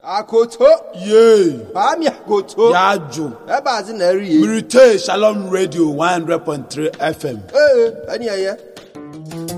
Akoto. Yay. Ami akoto. Yaju. Eba zi na ri. Mirite Shalom Radio 100.3 FM. Ani aya.